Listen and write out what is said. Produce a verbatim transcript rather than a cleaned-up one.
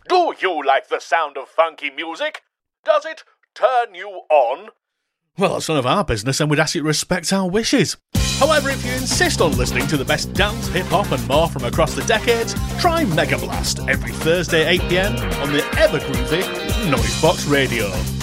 Do you like the sound of funky music? Does it turn you on? Well, it's none of our business, and we'd ask you to respect our wishes. However, if you insist on listening to the best dance, hip-hop and more from across the decades, try Mega Blast every Thursday eight p m on the ever-groovy Noisebox Radio.